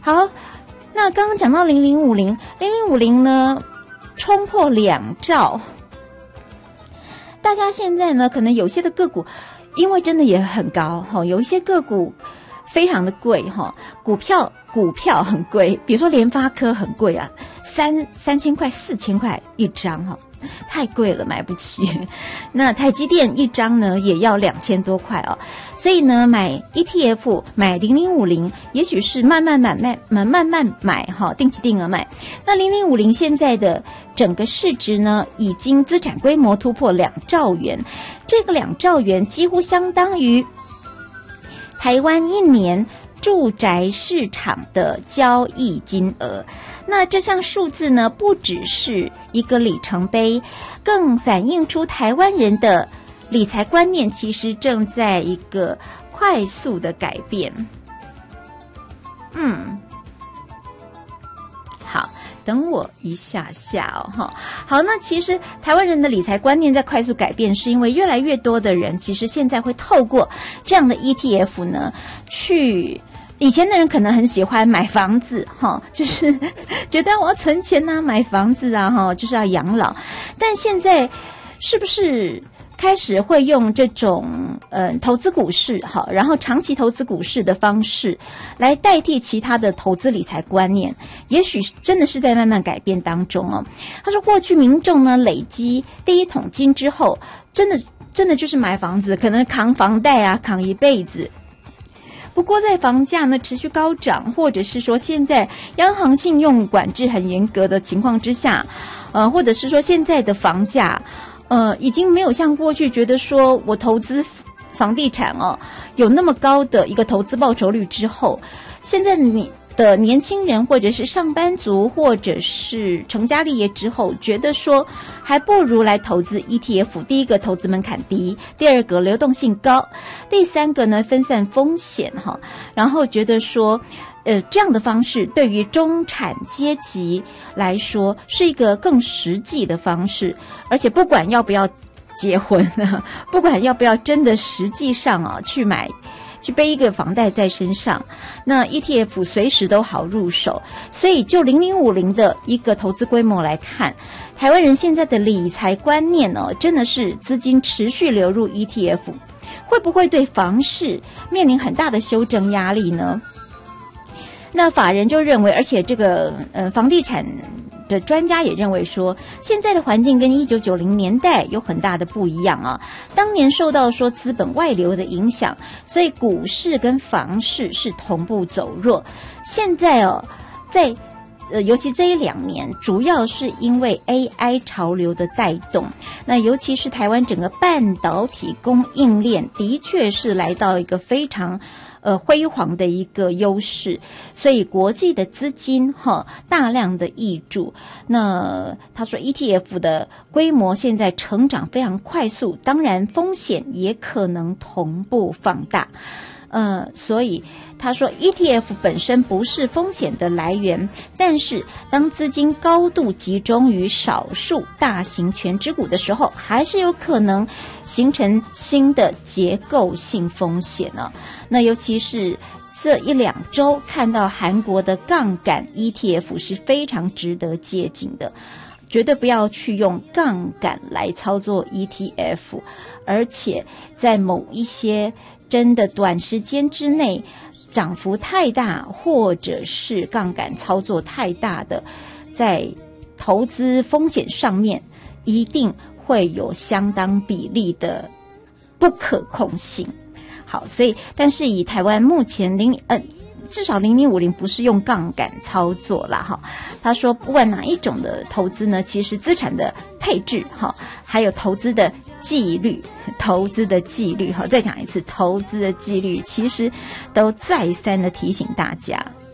好，那刚刚讲到0050呢冲破2兆，大家现在呢可能有些的个股因为真的也很高有一些个股非常的贵股票很贵，比如说联发科很贵啊，3000块4000块一张太贵了，买不起。那台积电一张呢也要2000多块所以呢买 ETF 买0050也许是慢慢买定期定额买。那0050现在的整个市值呢已经资产规模突破2兆元，这个2兆元几乎相当于台湾一年住宅市场的交易金额。那这项数字呢不只是一个里程碑，更反映出台湾人的理财观念其实正在一个快速的改变。好，等我一下好，那其实台湾人的理财观念在快速改变，是因为越来越多的人其实现在会透过这样的 ETF 呢去，以前的人可能很喜欢买房子就是觉得我要存钱啊，买房子啊就是要养老，但现在是不是开始会用这种投资股市然后长期投资股市的方式来代替其他的投资理财观念，也许真的是在慢慢改变当中他说过去民众呢累积第一桶金之后，真的就是买房子，可能扛房贷啊，扛一辈子。不过在房价呢持续高涨，或者是说现在央行信用管制很严格的情况之下，或者是说现在的房价已经没有像过去觉得说我投资房地产有那么高的一个投资报酬率之后，现在你的年轻人或者是上班族或者是成家立业之后，觉得说还不如来投资 ETF。 第一个投资门槛低，第二个流动性高，第三个呢分散风险然后觉得说这样的方式对于中产阶级来说是一个更实际的方式，而且不管要不要结婚不管要不要真的实际上去背一个房贷在身上，那 ETF 随时都好入手。所以就0050的一个投资规模来看，台湾人现在的理财观念真的是资金持续流入 ETF， 会不会对房市面临很大的修正压力呢？那法人就认为，而且这个房地产的专家也认为说，现在的环境跟1990年代有很大的不一样当年受到说资本外流的影响，所以股市跟房市是同步走弱。现在在尤其这1-2年，主要是因为 AI 潮流的带动，那尤其是台湾整个半导体供应链的确是来到一个非常辉煌的一个优势，所以国际的资金大量的挹注。那他说 ETF 的规模现在成长非常快速，当然风险也可能同步放大。所以他说 ETF 本身不是风险的来源，但是当资金高度集中于少数大型权值股的时候，还是有可能形成新的结构性风险那尤其是这1-2周看到韩国的杠杆 ETF 是非常值得借鉴的，绝对不要去用杠杆来操作 ETF， 而且在某一些真的短时间之内涨幅太大，或者是杠杆操作太大的，在投资风险上面一定会有相当比例的不可控性。好，所以但是以台湾目前至少0050不是用杠杆操作啦他说不管哪一种的投资呢，其实资产的配置还有投资的纪律再讲一次，投资的纪律其实都再三的提醒大家。